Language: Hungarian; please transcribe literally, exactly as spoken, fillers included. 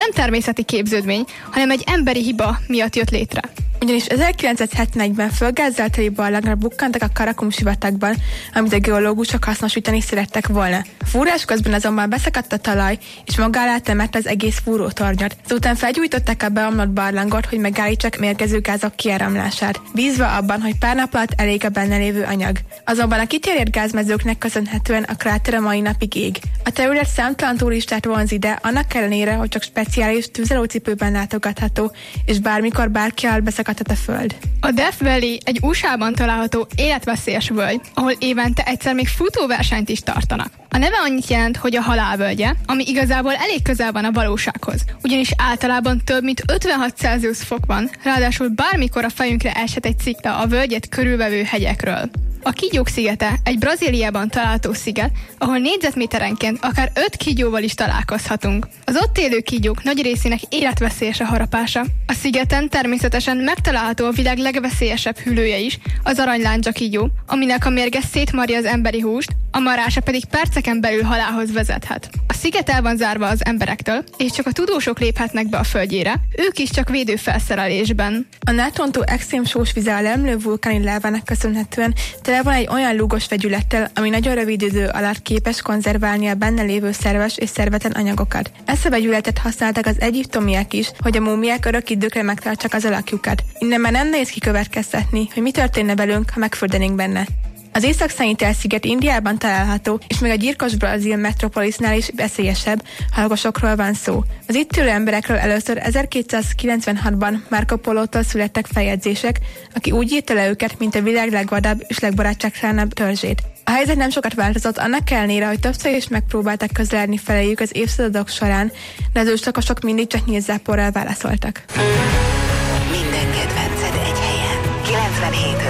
nem természeti képződmény, hanem egy emberi hiba miatt jött létre. Ugyanis ezerkilencszázhetvenegyben földgázzal teli barlangra bukkantak a Karakum sivatagban, amit a geológusok hasznosítani szerettek volna. A fúrás közben azonban beszakadt a talaj, és maga alá temette az egész fúrótornyot. Ezután felgyújtották a beomlott barlangot, hogy megállítsák mérgező gázok kiáramlását, bízva abban, hogy pár nap alatt elég a benne lévő anyag. Azonban a kitérért gázmezőknek köszönhetően a kráter a mai napig ég. A terület számtalan turistát vonz ide, annak ellenére, hogy csak speciális tűzelőcipőben látogatható, és bármikor bárki alatt beszakadt a föld. A Death Valley egy u es á-ban található életveszélyes völgy, ahol évente egyszer még futóversenyt is tartanak. A neve annyit jelent, hogy a halálvölgye, ami igazából elég közel van a valósághoz, ugyanis általában több mint ötvenhat Celsius fok van, ráadásul bármikor a fejünkre eshet egy szikla a völgyet körülvevő hegyekről. A Kígyók szigete egy Brazíliában található sziget, ahol négyzetméterenként akár öt kígyóval is találkozhatunk. Az ott élő kígyók nagy részének életveszélyes a harapása. A szigeten természetesen megtalálható a világ legveszélyesebb hüllője is, az aranyláncsa kígyó, aminek a mérge szétmarja az emberi húst, a marása pedig perceken belül halálhoz vezethet. A sziget el van zárva az emberektől, és csak a tudósok léphetnek be a földjére, ők is csak védőfelszerelésben. A nátontó extrém sós vize a lemlő vulkáni lávának köszönhetően tele van egy olyan lúgos vegyülettel, ami nagyon rövid idő alatt képes konzerválni a benne lévő szerves és szervetlen anyagokat. Ezt a vegyületet használták az egyiptomiak is, hogy a múmiák örök időkre megtartsák az alakjukat. Innen már nem nehéz kikövetkeztetni, hogy mi történne velünk, ha megfürdenénk benne. Az Észak-Szenit-sziget Indiában található, és még a gyilkos brazil metropolisnál is veszélyesebb, ha lakosokról van szó. Az itt élő emberekről először ezerkétszázkilencvenhatban Marco Polótól születtek feljegyzések, aki úgy írta le őket, mint a világ legvadább és legbarátságtalanabb törzsét. A helyzet nem sokat változott, annak ellenére, hogy többször is megpróbáltak közeledni feléjük az évszázadok során, de az őslakosok mindig csak nyílzáporral válaszoltak. Minden kedvenced egy helyen. kilencvenhét